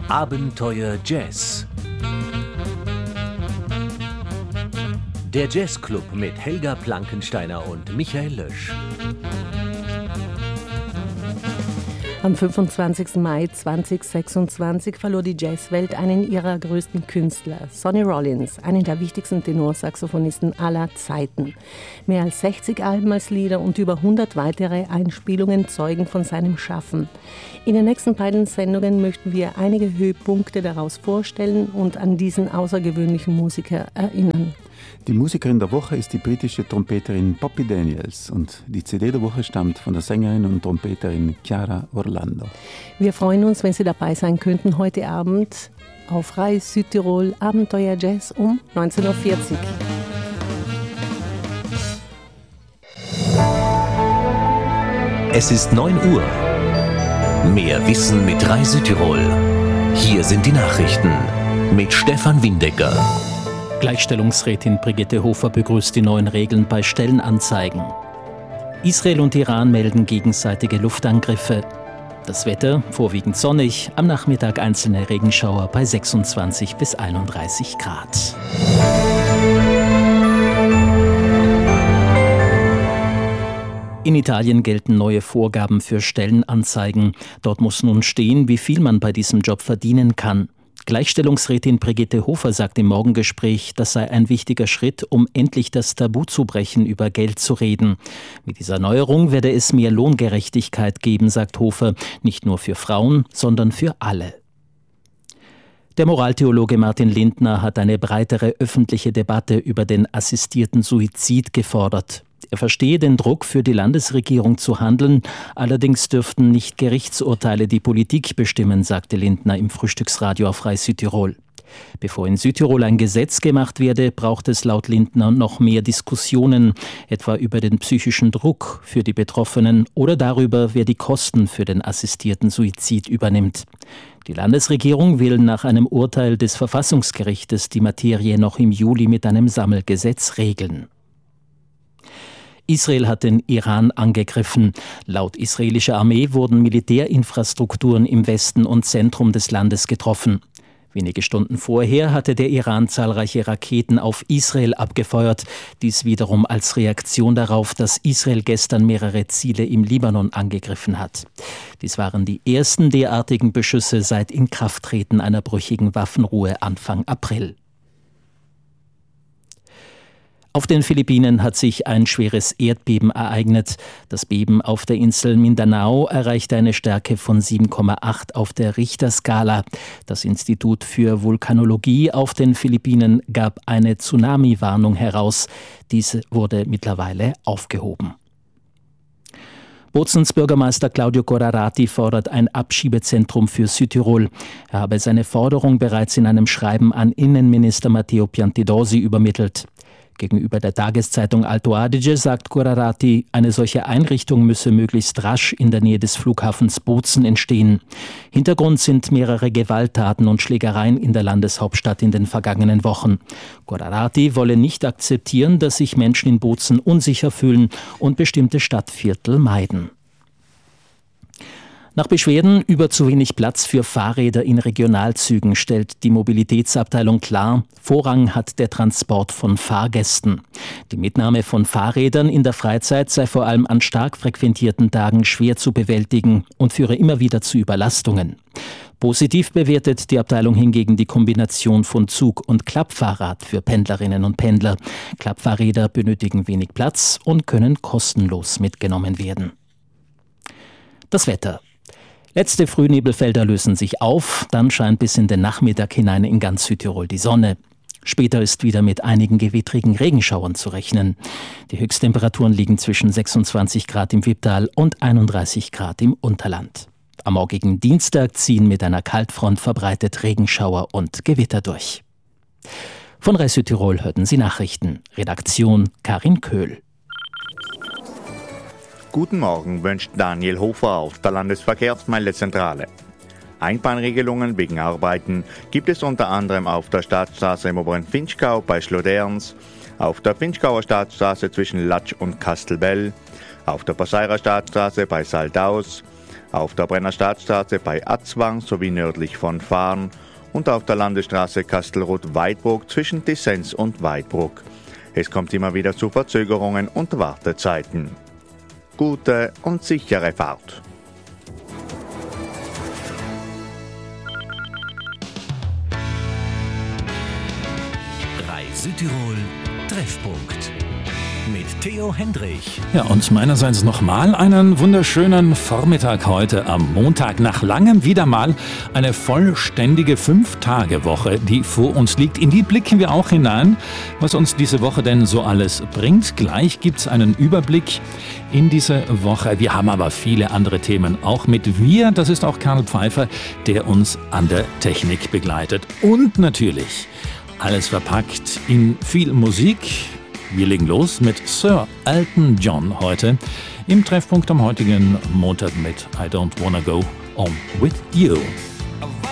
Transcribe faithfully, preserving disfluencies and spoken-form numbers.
Abenteuer Jazz. Der Jazzclub mit Helga Plankensteiner und Michael Lösch. Am fünfundzwanzigsten Mai zweitausendsechsundzwanzig verlor die Jazzwelt einen ihrer größten Künstler, Sonny Rollins, einen der wichtigsten Tenorsaxophonisten aller Zeiten. Mehr als sechzig Alben als Lieder und über hundert weitere Einspielungen zeugen von seinem Schaffen. In den nächsten beiden Sendungen möchten wir einige Höhepunkte daraus vorstellen und an diesen außergewöhnlichen Musiker erinnern. Die Musikerin der Woche ist die britische Trompeterin Poppy Daniels und die C D der Woche stammt von der Sängerin und Trompeterin Chiara Orlando. Wir freuen uns, wenn Sie dabei sein könnten heute Abend auf Rai Südtirol Abenteuer Jazz um neunzehn Uhr vierzig. Es ist neun Uhr. Mehr Wissen mit Rai Südtirol. Hier sind die Nachrichten mit Stefan Windecker. Gleichstellungsrätin Brigitte Hofer begrüßt die neuen Regeln bei Stellenanzeigen. Israel und Iran melden gegenseitige Luftangriffe. Das Wetter vorwiegend sonnig, am Nachmittag einzelne Regenschauer bei sechsundzwanzig bis einunddreißig Grad. In Italien gelten neue Vorgaben für Stellenanzeigen. Dort muss nun stehen, wie viel man bei diesem Job verdienen kann. Gleichstellungsrätin Brigitte Hofer sagt im Morgengespräch, das sei ein wichtiger Schritt, um endlich das Tabu zu brechen, über Geld zu reden. Mit dieser Neuerung werde es mehr Lohngerechtigkeit geben, sagt Hofer, nicht nur für Frauen, sondern für alle. Der Moraltheologe Martin Lindner hat eine breitere öffentliche Debatte über den assistierten Suizid gefordert. Er verstehe den Druck, für die Landesregierung zu handeln, allerdings dürften nicht Gerichtsurteile die Politik bestimmen, sagte Lindner im Frühstücksradio auf Rai Südtirol. Bevor in Südtirol ein Gesetz gemacht werde, braucht es laut Lindner noch mehr Diskussionen, etwa über den psychischen Druck für die Betroffenen oder darüber, wer die Kosten für den assistierten Suizid übernimmt. Die Landesregierung will nach einem Urteil des Verfassungsgerichtes die Materie noch im Juli mit einem Sammelgesetz regeln. Israel hat den Iran angegriffen. Laut israelischer Armee wurden Militärinfrastrukturen im Westen und Zentrum des Landes getroffen. Wenige Stunden vorher hatte der Iran zahlreiche Raketen auf Israel abgefeuert. Dies wiederum als Reaktion darauf, dass Israel gestern mehrere Ziele im Libanon angegriffen hat. Dies waren die ersten derartigen Beschüsse seit Inkrafttreten einer brüchigen Waffenruhe Anfang April. Auf den Philippinen hat sich ein schweres Erdbeben ereignet. Das Beben auf der Insel Mindanao erreichte eine Stärke von sieben Komma acht auf der Richterskala. Das Institut für Vulkanologie auf den Philippinen gab eine Tsunami-Warnung heraus. Diese wurde mittlerweile aufgehoben. Bozens Bürgermeister Claudio Corrarati fordert ein Abschiebezentrum für Südtirol. Er habe seine Forderung bereits in einem Schreiben an Innenminister Matteo Piantedosi übermittelt. Gegenüber der Tageszeitung Alto Adige sagt Corrarati, eine solche Einrichtung müsse möglichst rasch in der Nähe des Flughafens Bozen entstehen. Hintergrund sind mehrere Gewalttaten und Schlägereien in der Landeshauptstadt in den vergangenen Wochen. Corrarati wolle nicht akzeptieren, dass sich Menschen in Bozen unsicher fühlen und bestimmte Stadtviertel meiden. Nach Beschwerden über zu wenig Platz für Fahrräder in Regionalzügen stellt die Mobilitätsabteilung klar, Vorrang hat der Transport von Fahrgästen. Die Mitnahme von Fahrrädern in der Freizeit sei vor allem an stark frequentierten Tagen schwer zu bewältigen und führe immer wieder zu Überlastungen. Positiv bewertet die Abteilung hingegen die Kombination von Zug- und Klappfahrrad für Pendlerinnen und Pendler. Klappfahrräder benötigen wenig Platz und können kostenlos mitgenommen werden. Das Wetter. Letzte Frühnebelfelder lösen sich auf, dann scheint bis in den Nachmittag hinein in ganz Südtirol die Sonne. Später ist wieder mit einigen gewittrigen Regenschauern zu rechnen. Die Höchsttemperaturen liegen zwischen sechsundzwanzig Grad im Wipptal und einunddreißig Grad im Unterland. Am morgigen Dienstag ziehen mit einer Kaltfront verbreitet Regenschauer und Gewitter durch. Von Rai Südtirol hörten Sie Nachrichten. Redaktion Karin Köhl. Guten Morgen wünscht Daniel Hofer aus der Landesverkehrsmeldezentrale. Einbahnregelungen wegen Arbeiten gibt es unter anderem auf der Staatsstraße im oberen Vinschgau bei Schloderns, auf der Vinschgauer Staatsstraße zwischen Latsch und Kastelbell, auf der Passeirer Staatsstraße bei Saldaus, Auf der Brennerstadtstraße bei Atzwang sowie nördlich von Fahren und auf der Landesstraße Kastelruth-Weidbruck zwischen Dissens und Weidbruck. Es kommt immer wieder zu Verzögerungen und Wartezeiten. Gute und sichere Fahrt. Südtirol Treffpunkt mit Theo Hendrich. Ja, und meinerseits nochmal einen wunderschönen Vormittag heute am Montag. Nach langem wieder mal eine vollständige Fünf-Tage-Woche, die vor uns liegt. In die blicken wir auch hinein, was uns diese Woche denn so alles bringt. Gleich gibt's einen Überblick in diese Woche. Wir haben aber viele andere Themen auch mit. Wir, das ist auch Karl Pfeiffer, der uns an der Technik begleitet. Und natürlich alles verpackt in viel Musik. Wir legen los mit Sir Elton John heute im Treffpunkt am heutigen Montag mit I Don't Wanna Go On With You.